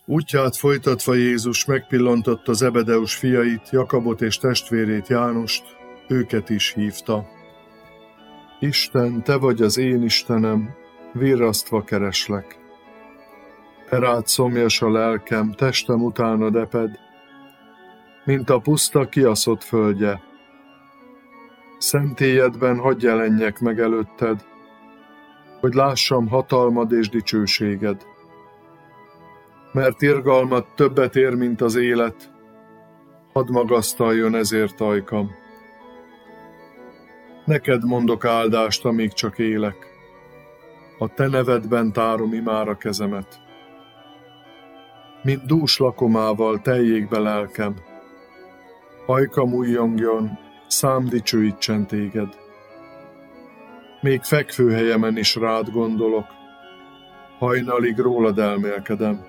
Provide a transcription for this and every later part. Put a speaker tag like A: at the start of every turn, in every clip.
A: Útját folytatva Jézus megpillantotta Zebedeus fiait, Jakabot és testvérét Jánost, őket is hívta. Isten, te vagy az én Istenem, virrasztva kereslek. Erád szomjas a lelkem, testem utánad eped, mint a puszta kiaszott földje. Szentélyedben hadd jelenjek meg előtted, hogy lássam hatalmad és dicsőséged. Mert irgalmad többet ér, mint az élet, hadd magasztaljon ezért ajkam. Neked mondok áldást, amíg csak élek, a te nevedben tárom imára kezemet. Mint dús lakomával teljék be lelkem, ajkam újjongjon, szám dicsőítsen téged. Még fekvőhelyemen is rád gondolok, hajnalig rólad elmélkedem.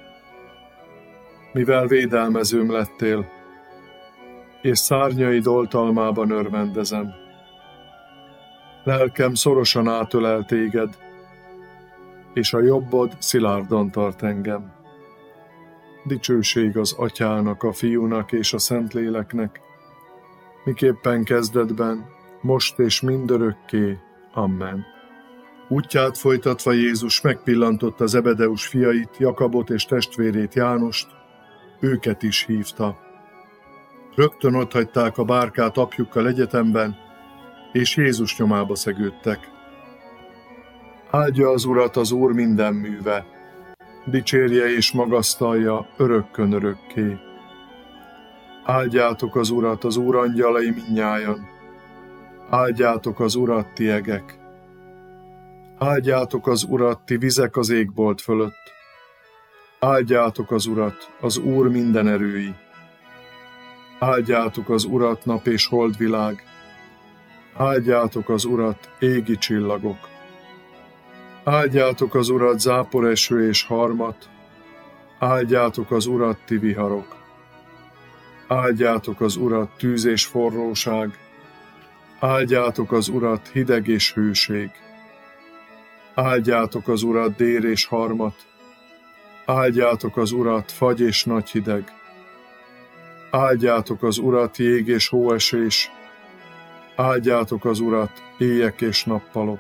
A: Mivel védelmezőm lettél, és szárnyaid oltalmában örvendezem. Lelkem szorosan átölel téged, és a jobbod szilárdan tart engem. Dicsőség az Atyának, a Fiúnak és a Szentléleknek, miképpen kezdetben, most és mindörökké. Amen. Útját folytatva Jézus megpillantotta Zebedeus fiait, Jakabot és testvérét Jánost, őket is hívta. Rögtön otthagyták a bárkát apjukkal egyetemben, és Jézus nyomába szegődtek. Áldja az Urat az Úr minden műve, dicsérje és magasztalja örökkön örökké. Áldjátok az Urat, az Úr angyalai mindnyájan, áldjátok az Urat, ti egek. Áldjátok az Urat, ti vizek az égbolt fölött. Áldjátok az Urat, az Úr minden erői. Áldjátok az Urat, nap és holdvilág. Áldjátok az Urat, égi csillagok. Áldjátok az Urat, záporeső és harmat. Áldjátok az Urat, ti viharok. Áldjátok az Urat, tűz és forróság. Áldjátok az Urat, hideg és hőség. Áldjátok az Urat, dér és harmat. Áldjátok az Urat, fagy és nagy hideg. Áldjátok az Urat, jég és hóesés. Áldjátok az Urat, éjek és nappalok.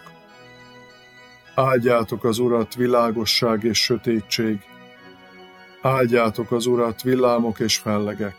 A: Áldjátok az Urat, világosság és sötétség. Áldjátok az Urat, villámok és fellegek.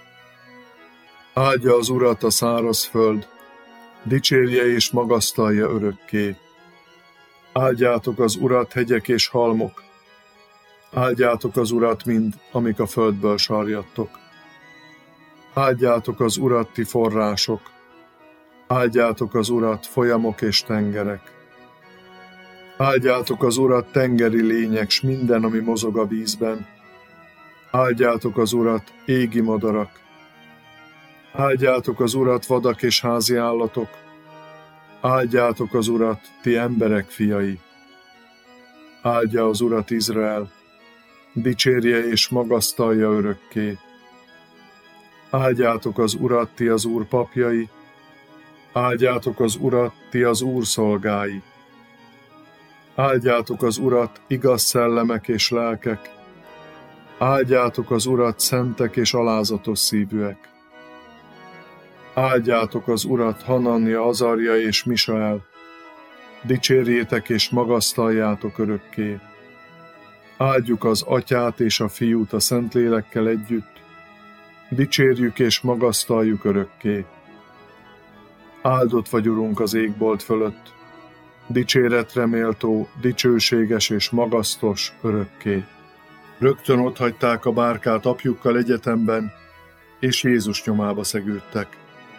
A: Áldja az Urat a száraz föld, dicsérje és magasztalja örökké. Áldjátok az Urat, hegyek és halmok. Áldjátok az Urat mind, amik a földből sarjadtok. Áldjátok az Urat, ti források. Áldjátok az Urat, folyamok és tengerek. Áldjátok az Urat, tengeri lények, s minden, ami mozog a vízben. Áldjátok az Urat, égi madarak. Áldjátok az Urat, vadak és házi állatok. Áldjátok az Urat, ti emberek fiai. Áldja az Urat Izrael, dicsérje és magasztalja örökké. Áldjátok az Urat, ti az Úr papjai. Áldjátok az Urat, ti az Úr szolgái. Áldjátok az Urat, igaz szellemek és lelkek. Áldjátok az Urat, szentek és alázatos szívűek. Áldjátok az Urat, Hananja, Azarja és Misael. Dicsérjétek és magasztaljátok örökké. Áldjuk az Atyát és a Fiút a Szentlélekkel együtt. Dicsérjük és magasztaljuk örökké. Áldott vagy, Urunk, az égbolt fölött. Dicséretre méltó, dicsőséges és magasztos örökké. Rögtön otthagyták a bárkát apjukkal egyetemben, és Jézus nyomába szegődtek.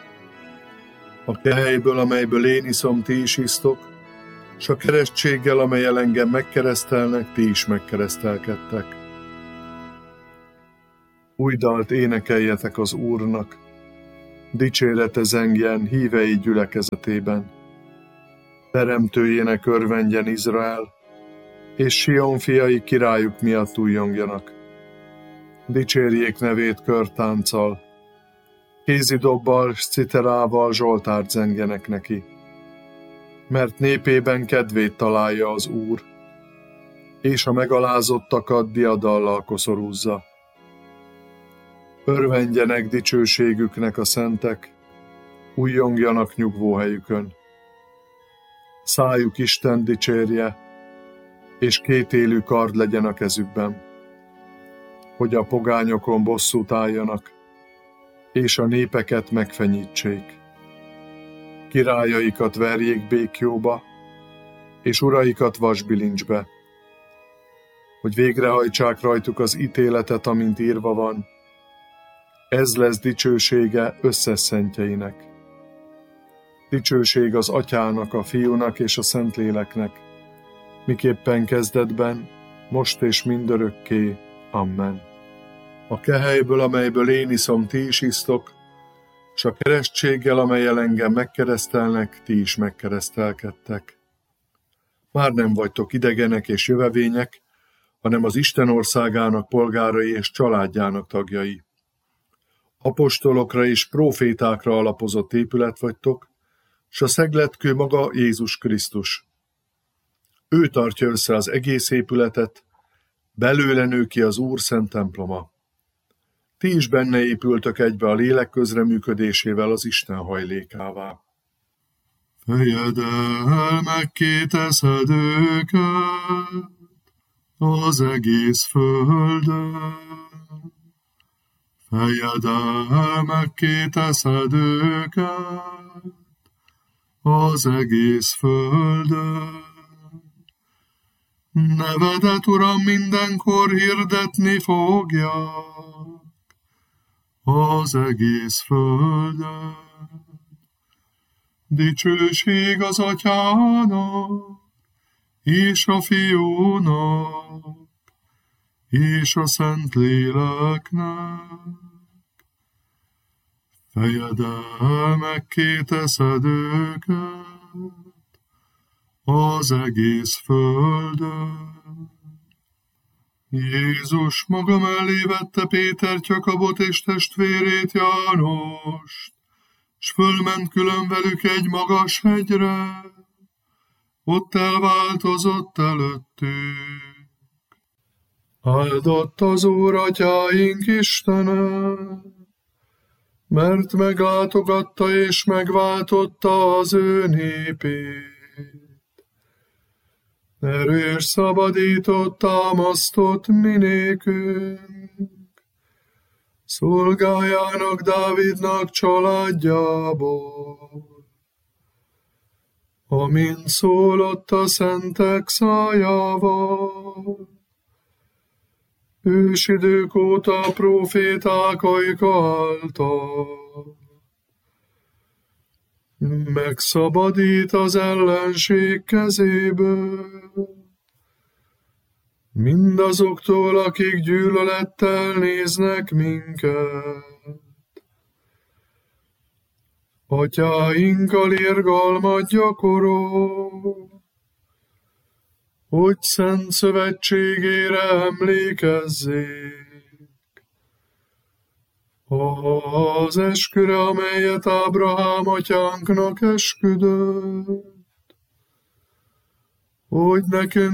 A: A kehelyből, amelyből én iszom, ti is isztok, s a keresztséggel, amellyel engem megkeresztelnek, ti is megkeresztelkedtek. Új dalt énekeljetek az Úrnak, dicsérete zengjen hívei gyülekezetében. Teremtőjének örvendjen Izrael, és Sion fiai királyuk miatt újjongjanak. Dicsérjék nevét körtánccal, kézidobbal s citerával zsoltárt zengjenek neki. Mert népében kedvét találja az Úr, és a megalázottakat diadallal koszorúzza. Örvendjenek dicsőségüknek a szentek, újjongjanak nyugvóhelyükön. Szájuk Isten dicsérje, és kétélű kard legyen a kezükben, hogy a pogányokon bosszút álljanak, és a népeket megfenyítsék. Királyaikat verjék békjóba, és uraikat vasbilincsbe, hogy végrehajtsák rajtuk az ítéletet, amint írva van. Ez lesz dicsősége összes szentjeinek. Dicsőség az Atyának, a Fiúnak és a Szentléleknek, miképpen kezdetben, most és mindörökké. Amen. A kehelyből, amelyből én iszom, ti is isztok, s a keresztséggel, amellyel engem megkeresztelnek, ti is megkeresztelkedtek. Már nem vagytok idegenek és jövevények, hanem az Isten országának polgárai és családjának tagjai. Apostolokra és prófétákra alapozott épület vagytok, s a szegletkő maga Jézus Krisztus. Ő tartja össze az egész épületet, belőle nő ki az Úr szent temploma. Ti is benne épültök egybe a lélek közreműködésével az Isten hajlékává.
B: Fejedelmek kéteszed őket az egész földön. Fejedelmek kéteszed őket az egész földön. Nevedet, Uram, mindenkor hirdetni fogják az egész földön. Dicsőség az Atyának, és a Fiúnak, és a Szentléleknek. Fejedelmek kéteszed őket az egész földön. Jézus maga mellé vette Pétert, Jakabot és testvérét Jánost, s fölment külön velük egy magas hegyre, ott elváltozott előttük. Áldott az Úr Atyáink Istene, mert meglátogatta és megváltotta az ő népét. Erős szabadított, támasztott minékünk, szolgájának Dávidnak családjából. Amint szólott a szentek szájával, ősidők óta a próféták ajka által. Megszabadít az ellenség kezéből, mindazoktól, akik gyűlölettel néznek minket. Atyáinkkal irgalmat gyakorol, hogy szent szövetségére emlékezzék. Az esküre, amelyet Ábrahám atyánknak esküdött, hogy nekünk